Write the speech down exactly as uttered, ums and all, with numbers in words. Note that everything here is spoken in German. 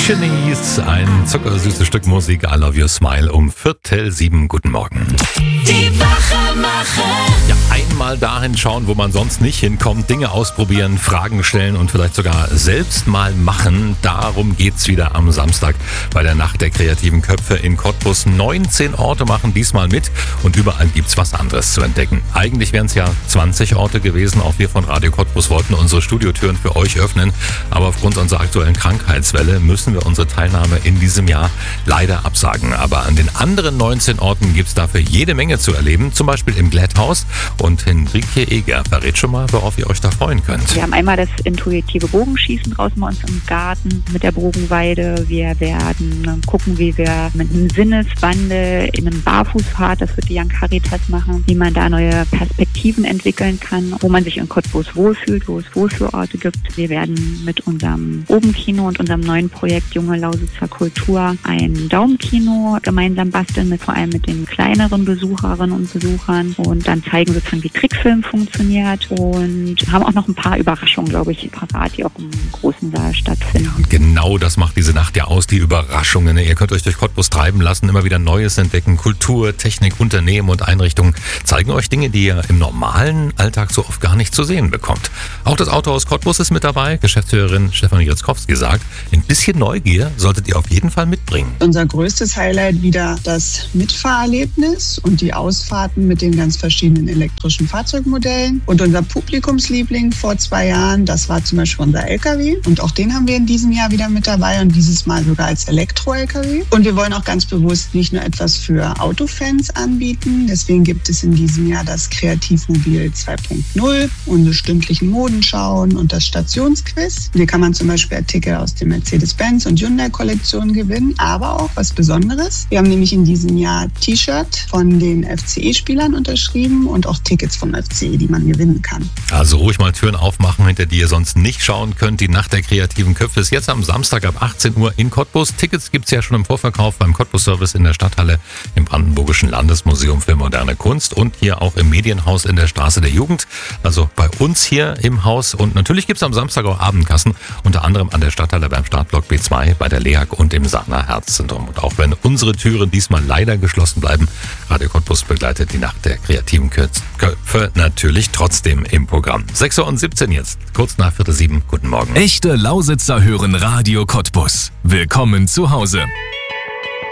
Aborigines, ein zuckersüßes Stück Musik, I Love Your Smile um Viertel sieben. Guten Morgen. Die Wachemacher. Ja, einmal dahin schauen, wo man sonst nicht hinkommt, Dinge ausprobieren, Fragen stellen und vielleicht sogar selbst mal machen. Darum geht's wieder am Samstag bei der Nacht der kreativen Köpfe in Cottbus. neunzehn Orte machen diesmal mit und überall gibt's was anderes zu entdecken. Eigentlich wären es ja zwanzig Orte gewesen. Auch wir von Radio Cottbus wollten unsere Studiotüren für euch öffnen. Aber aufgrund unserer aktuellen Krankheitswelle müssen wir unsere Teilnahme in diesem Jahr leider absagen. Aber an den anderen neunzehn Orten gibt's dafür jede Menge zu erleben. Zum Beispiel im Glätthaus. Und Henrike Eger verrät schon mal, worauf ihr euch da freuen könnt. Wir haben einmal das intuitive Bogenschießen draußen bei uns im Garten mit der Bogenweide. Wir werden gucken, wie wir mit einem Sinneswandel in einem Barfußpfad, das wird die Young Caritas machen, wie man da neue Perspektiven entwickeln kann, wo man sich in Cottbus wohlfühlt, wo es Wohlfühlorte gibt. Wir werden mit unserem Obenkino und unserem neuen Projekt Junge Lausitzer Kultur ein Daumenkino gemeinsam basteln, mit vor allem mit den kleineren Besucherinnen und Besuchern, und dann zeigen sozusagen, wie Trickfilm funktioniert, und haben auch noch ein paar Überraschungen, glaube ich, parat, die auch im großen Saal stattfinden. Und genau das macht diese Nacht ja aus, die Überraschungen. Ihr könnt euch durch Cottbus treiben lassen, immer wieder Neues entdecken. Kultur, Technik, Unternehmen und Einrichtungen zeigen euch Dinge, die ihr im normalen Alltag so oft gar nicht zu sehen bekommt. Auch das Autohaus Cottbus ist mit dabei. Geschäftsführerin Stefanie Ritzkowski sagt, ein bisschen Neugier solltet ihr auf jeden Fall mitbringen. Unser größtes Highlight wieder das Mitfahrerlebnis und die Ausfahrten mit den ganz verschiedenen elektrischen Fahrzeugmodellen. Und unser Publikumsliebling vor zwei Jahren, das war zum Beispiel unser L K W. Und auch den haben wir in diesem Jahr wieder mit dabei und dieses Mal sogar als Elektro-L K W. Und wir wollen auch ganz bewusst nicht nur etwas für Autofans anbieten. Deswegen gibt es in diesem Jahr das Kreativmobil zwei Punkt null, unsere stündlichen Modenschauen und das Stationsquiz. Hier kann man zum Beispiel Artikel aus den Mercedes-Benz und Hyundai-Kollektionen gewinnen, aber auch was Besonderes. Wir haben nämlich in diesem Jahr T-Shirt von den F C E-Spielern unterschrieben und auch Tickets vom F C E, die man gewinnen kann. Also ruhig mal Türen aufmachen, hinter die ihr sonst nicht schauen könnt. Die Nacht der kreativen Köpfe ist jetzt am Samstag ab achtzehn Uhr in Cottbus. Tickets gibt's ja schon im Vorverkauf beim Cottbus-Service in der Stadthalle, im Brandenburgischen Landesmuseum für moderne Kunst und hier auch im Medienhaus in der Straße der Jugend. Also bei uns hier im Haus. Und natürlich gibt's am Samstag auch Abendkassen, unter anderem an der Stadthalle beim Startblock B zwei, bei der LEAG und im Sana Herzzentrum. Und auch wenn unsere Türen diesmal leider geschlossen bleiben, Radio Cottbus begleitet die Nacht der kreativen Köpfe natürlich trotzdem im Programm. sechs Uhr siebzehn jetzt, kurz nach Viertel sieben. Guten Morgen. Echte Lausitzer hören Radio Cottbus. Willkommen zu Hause.